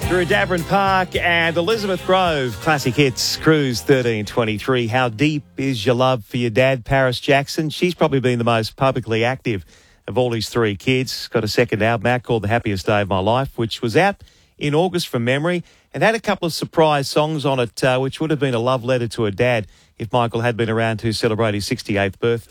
Through Davern Park and Elizabeth Grove, classic hits, Cruise 1323. How deep is your love for your dad, Paris Jackson? She's probably been the most publicly active of all his three kids. Got a second album out called The Happiest Day of My Life, which was out in August from memory and had a couple of surprise songs on it, which would have been a love letter to her dad if Michael had been around to celebrate his 68th birthday.